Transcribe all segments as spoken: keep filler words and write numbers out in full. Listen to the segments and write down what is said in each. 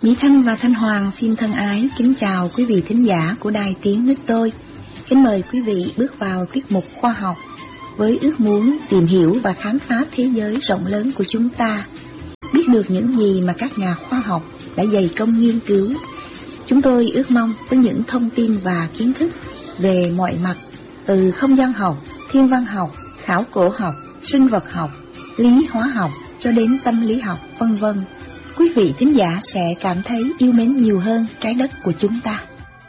Mỹ Thanh và Thanh Hoàng xin thân ái kính chào quý vị thính giả của Đài Tiếng Nước Tôi. Kính mời quý vị bước vào tiết mục khoa học với ước muốn tìm hiểu và khám phá thế giới rộng lớn của chúng ta, biết được những gì mà các nhà khoa học đã dày công nghiên cứu. Chúng tôi ước mong với những thông tin và kiến thức về mọi mặt, từ không gian học, thiên văn học, khảo cổ học, sinh vật học, lý hóa học cho đến tâm lý học, vân vân, quý vị thính giả sẽ cảm thấy yêu mến nhiều hơn trái đất của chúng ta.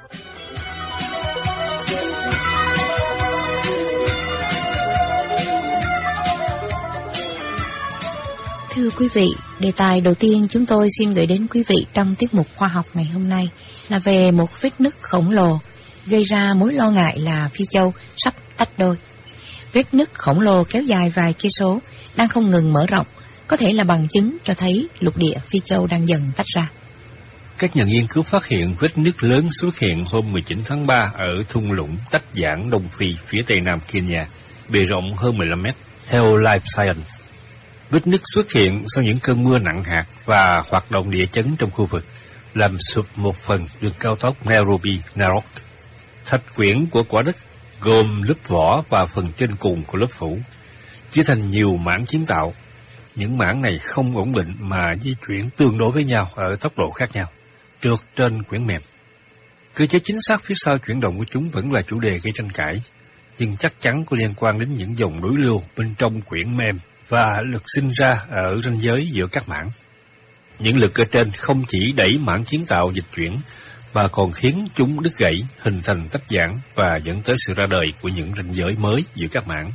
Thưa quý vị, đề tài đầu tiên chúng tôi xin gửi đến quý vị trong tiết mục khoa học ngày hôm nay là về một vết nứt khổng lồ gây ra mối lo ngại là Phi Châu sắp tách đôi. Vết nứt khổng lồ kéo dài vài cây số đang không ngừng mở rộng, có thể là bằng chứng cho thấy lục địa Phi Châu đang dần tách ra. Các nhà nghiên cứu phát hiện vết nứt lớn xuất hiện hôm mười chín tháng ba ở thung lũng tách giãn Đông Phi phía tây nam Kenya, bề rộng hơn mười lăm mét, theo Life Science. Vết nứt xuất hiện sau những cơn mưa nặng hạt và hoạt động địa chấn trong khu vực, làm sụp một phần đường cao tốc Nairobi-Narok. Thạch quyển của quả đất gồm lớp vỏ và phần trên cùng của lớp phủ, chia thành nhiều mảng kiến tạo. Những mảng này không ổn định mà di chuyển tương đối với nhau ở tốc độ khác nhau, trượt trên quyển mềm. Cơ chế chính xác phía sau chuyển động của chúng vẫn là chủ đề gây tranh cãi, nhưng chắc chắn có liên quan đến những dòng đối lưu bên trong quyển mềm và lực sinh ra ở ranh giới giữa các mảng. Những lực ở trên không chỉ đẩy mảng kiến tạo dịch chuyển, mà còn khiến chúng đứt gãy, hình thành tách giãn và dẫn tới sự ra đời của những ranh giới mới giữa các mảng.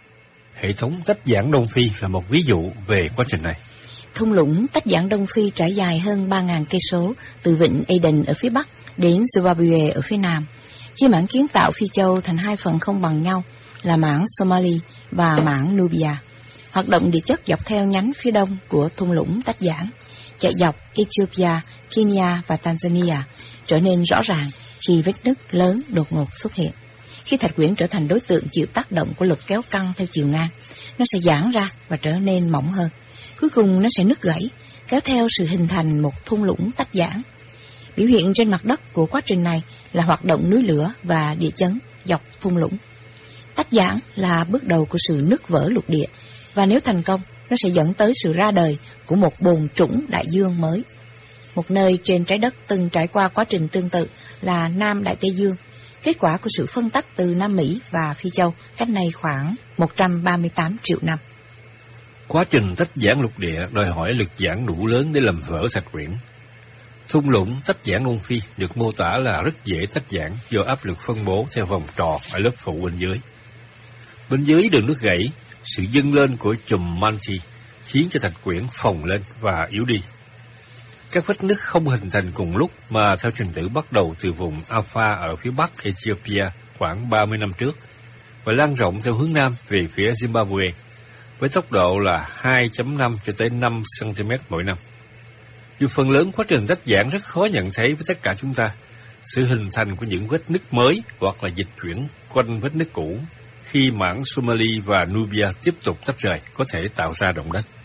Hệ thống tách giãn Đông Phi là một ví dụ về quá trình này. Thung lũng tách giãn Đông Phi trải dài hơn ba nghìn cây số từ vịnh Aden ở phía bắc đến Zimbabwe ở phía nam, chia mảng kiến tạo Phi Châu thành hai phần không bằng nhau là mảng Somali và mảng Nubia. Hoạt động địa chất dọc theo nhánh phía đông của thung lũng tách giãn, chạy dọc Ethiopia, Kenya và Tanzania trở nên rõ ràng khi vết nứt lớn đột ngột xuất hiện. Khi thạch quyển trở thành đối tượng chịu tác động của lực kéo căng theo chiều ngang, nó sẽ giãn ra và trở nên mỏng hơn. Cuối cùng nó sẽ nứt gãy, kéo theo sự hình thành một thung lũng tách giãn. Biểu hiện trên mặt đất của quá trình này là hoạt động núi lửa và địa chấn dọc thung lũng. Tách giãn là bước đầu của sự nứt vỡ lục địa, và nếu thành công, nó sẽ dẫn tới sự ra đời của một bồn trũng đại dương mới. Một nơi trên trái đất từng trải qua quá trình tương tự là Nam Đại Tây Dương, kết quả của sự phân tách từ Nam Mỹ và Phi Châu cách nay khoảng một trăm ba mươi tám triệu năm. Quá trình tách giãn lục địa đòi hỏi lực giãn đủ lớn để làm vỡ thạch quyển. Thung lũng tách giãn Đông Phi được mô tả là rất dễ tách giãn do áp lực phân bố theo vòng tròn ở lớp phủ bên dưới. Bên dưới đường nứt gãy, sự dâng lên của chùm mantle khiến cho thạch quyển phồng lên và yếu đi. Các vết nứt không hình thành cùng lúc mà theo trình tự bắt đầu từ vùng Alpha ở phía bắc Ethiopia khoảng ba mươi năm trước và lan rộng theo hướng nam về phía Zimbabwe với tốc độ là hai phẩy năm cho tới năm xăng-ti-mét mỗi năm. Dù phần lớn quá trình tách giãn rất khó nhận thấy với tất cả chúng ta, sự hình thành của những vết nứt mới hoặc là dịch chuyển quanh vết nứt cũ khi mảng Somali và Nubia tiếp tục tách rời có thể tạo ra động đất.